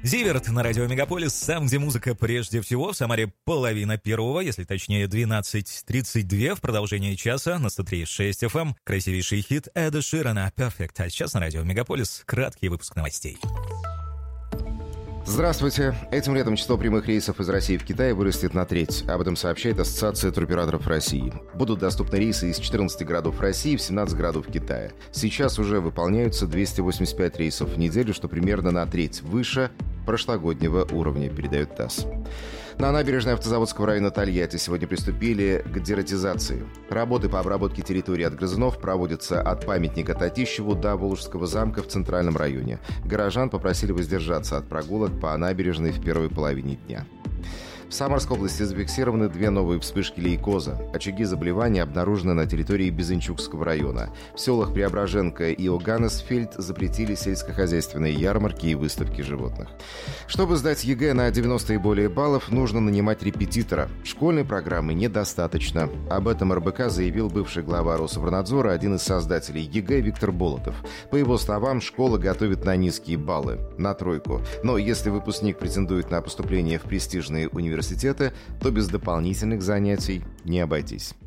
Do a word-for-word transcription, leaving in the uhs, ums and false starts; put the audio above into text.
Зиверт на радио Мегаполис, сам где музыка прежде всего. В Самаре половина первого, если точнее двенадцать тридцать два в продолжении часа на сто три и шесть эф эм. Красивейший хит Эда Ширана «Perfect». А сейчас на радио Мегаполис краткий выпуск новостей. Здравствуйте. Этим летом число прямых рейсов из России в Китай вырастет на треть. Об этом сообщает Ассоциация туроператоров России. Будут доступны рейсы из четырнадцати городов России в семнадцать городов Китая. Сейчас уже выполняются двести восемьдесят пять рейсов в неделю, что примерно на треть выше прошлогоднего уровня, передает ТАСС. На набережной автозаводского района Тольятти сегодня приступили к дератизации. Работы по обработке территории от грызунов проводятся от памятника Татищеву до Волжского замка в центральном районе. Горожан попросили воздержаться от прогулок по набережной в первой половине дня. В Самарской области зафиксированы две новые вспышки лейкоза. Очаги заболевания обнаружены на территории Безынчукского района. В селах Преображенка и Оганесфельд запретили сельскохозяйственные ярмарки и выставки животных. Чтобы сдать ЕГЭ на девяносто и более баллов, нужно нанимать репетитора. Школьной программы недостаточно. Об этом эр бэ ка заявил бывший глава Рособорнадзора, один из создателей ЕГЭ Виктор Болотов. По его словам, школа готовит на низкие баллы, на тройку. Но если выпускник претендует на поступление в престижные университеты, то без дополнительных занятий не обойтись.